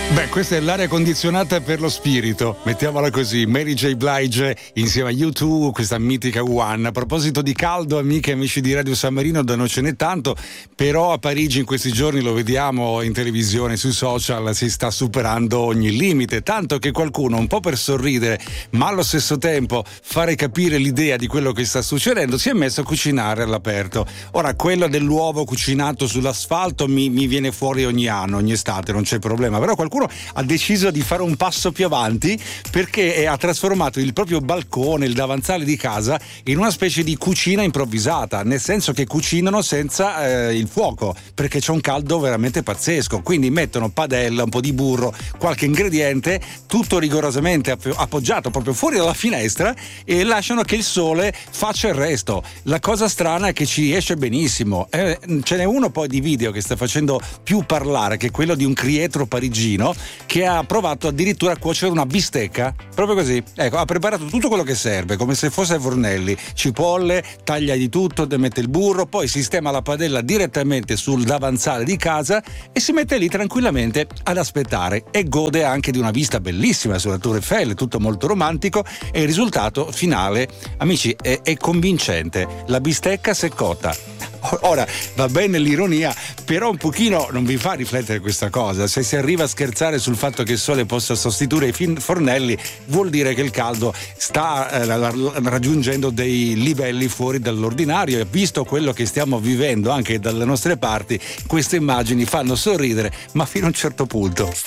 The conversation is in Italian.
Beh, questa è l'aria condizionata per lo spirito, mettiamola così. Mary J. Blige insieme a U2, questa mitica One. A proposito di caldo, amiche e amici di Radio San Marino, da non ce n'è tanto, però a Parigi in questi giorni, lo vediamo in televisione, sui social, si sta superando ogni limite, tanto che qualcuno, un po' per sorridere, ma allo stesso tempo fare capire l'idea di quello che sta succedendo, si è messo a cucinare all'aperto. Ora, quello dell'uovo cucinato sull'asfalto mi viene fuori ogni anno, ogni estate, non c'è problema, però qualcuno ha deciso di fare un passo più avanti perché ha trasformato il proprio balcone, il davanzale di casa, in una specie di cucina improvvisata, nel senso che cucinano senza il fuoco, perché c'è un caldo veramente pazzesco, quindi mettono padella, un po' di burro, qualche ingrediente, tutto rigorosamente appoggiato proprio fuori dalla finestra, e lasciano che il sole faccia il resto. La cosa strana è che ci esce benissimo. Ce n'è uno poi di video che sta facendo più parlare, che è quello di un crietro parigino che ha provato addirittura a cuocere una bistecca, proprio così. Ecco, ha preparato tutto quello che serve, come se fosse ai fornelli, cipolle, taglia di tutto, mette il burro, poi sistema la padella direttamente sul davanzale di casa e si mette lì tranquillamente ad aspettare, e gode anche di una vista bellissima sulla Tour Eiffel, tutto molto romantico, e il risultato finale, amici, è convincente. La bistecca si è cotta. Ora, va bene l'ironia, però un pochino non vi fa riflettere questa cosa? Se si arriva a scherzare sul fatto che il sole possa sostituire i fornelli, vuol dire che il caldo sta raggiungendo dei livelli fuori dall'ordinario, e visto quello che stiamo vivendo anche dalle nostre parti, queste immagini fanno sorridere, ma fino a un certo punto.